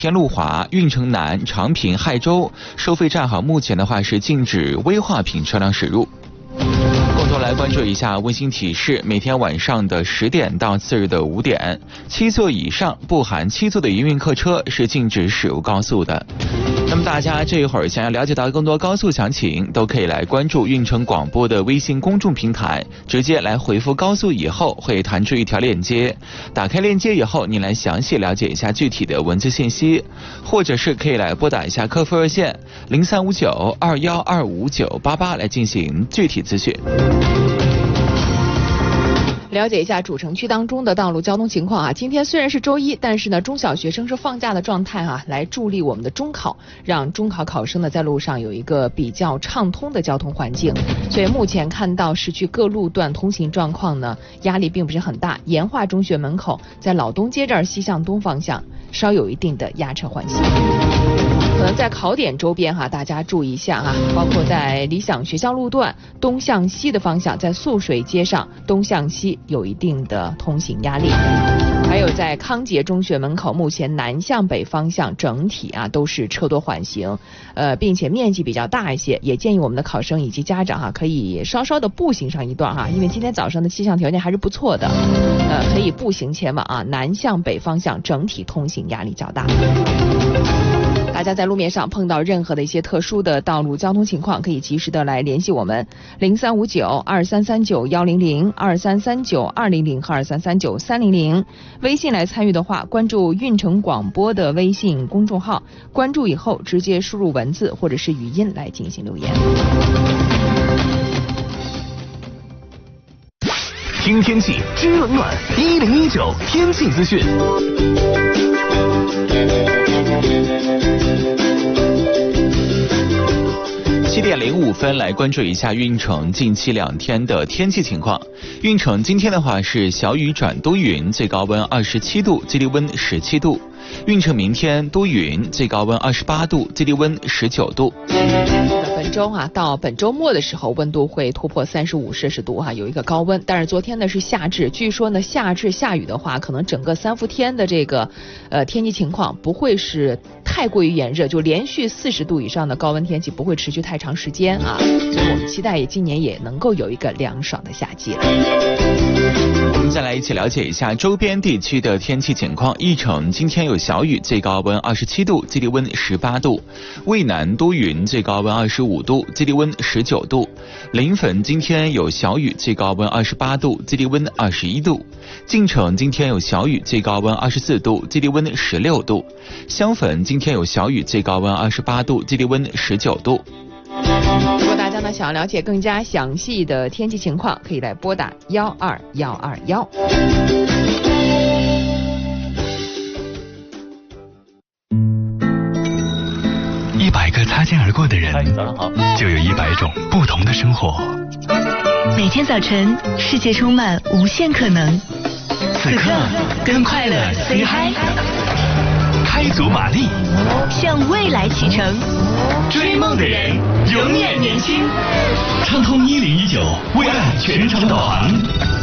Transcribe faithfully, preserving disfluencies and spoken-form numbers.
天路华、运城南、长平、亥州收费站哈，目前的话是禁止危化品车辆驶入。共同来关注一下温馨提示，每天晚上的十点到次日的五点，七座以上不含七座的营运客车是禁止驶入高速的。那么大家这一会儿想要了解到更多高速详情，都可以来关注运城广播的微信公众平台，直接来回复高速以后会弹出一条链接，打开链接以后你来详细了解一下具体的文字信息，或者是可以来拨打一下客服热线零三五九二幺二五九八八来进行具体咨询。 了解一下主城区当中的道路交通情况啊。今天虽然是周一，但是呢，中小学生是放假的状态啊，来助力我们的中考，让中考考生呢在路上有一个比较畅通的交通环境。所以目前看到市区各路段通行状况呢，压力并不是很大。延化中学门口在老东街这儿西向东方向稍有一定的压车缓行。可能在考点周边哈，大家注意一下哈，包括在理想学校路段东向西的方向，在素水街上东向西有一定的通行压力。还有在康杰中学门口，目前南向北方向整体啊都是车多缓行，呃，并且面积比较大一些，也建议我们的考生以及家长哈、啊，可以稍稍的步行上一段哈、啊，因为今天早上的气象条件还是不错的，呃，可以步行前往啊，南向北方向整体通行压力较大。大家在路面上碰到任何的一些特殊的道路交通情况，可以及时的来联系我们零三五九二三三九幺零零、二三三九二零零和二三三九三零零。微信来参与的话，关注运城广播的微信公众号，关注以后直接输入文字或者是语音来进行留言。 听天气知冷暖，一零一九天气资讯。 七点零五分来关注一下运城近期两天的天气情况。运城今天的话是小雨转多云，最高温二十七度，最低温十七度。运城明天多云，最高温二十八度，最低温十九度。 本周啊，到本周末的时候，温度会突破三十五摄氏度哈、啊，有一个高温。但是昨天呢是夏至，据说呢夏至下雨的话，可能整个三伏天的这个呃天气情况不会是太过于炎热，就连续四十度以上的高温天气不会持续太长时间啊。所以我们期待今年也能够有一个凉爽的夏季了。 我们再来一起了解一下周边地区的天气情况。义城今天有小雨，最高温二十七度，最低温十八度。渭南多云，最高温二十五度，最低温十九度。临汾今天有小雨，最高温二十八度，最低温二十一度。晋城今天有小雨，最高温二十四度，最低温十六度。襄汾今天有小雨，最高温二十八度，最低温十九度。 如果大家呢想要了解更加详细的天气情况，可以来拨打幺二幺二幺。 一百个擦肩而过的人， 嗨，早上好， 就有一百种不同的生活。 每天早晨，世界充满无限可能。 此刻，跟快乐 say hi， 开足马力， 向未来启程。 追梦的人永远年轻。畅通一零一九，为爱全程导航。